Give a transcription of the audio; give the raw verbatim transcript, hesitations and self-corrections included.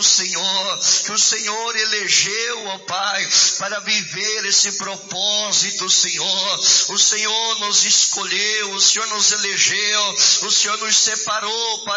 do Senhor, que o Senhor elegeu, ó Pai, para viver esse propósito, Senhor. O Senhor nos escolheu, o Senhor nos elegeu, o Senhor nos separou para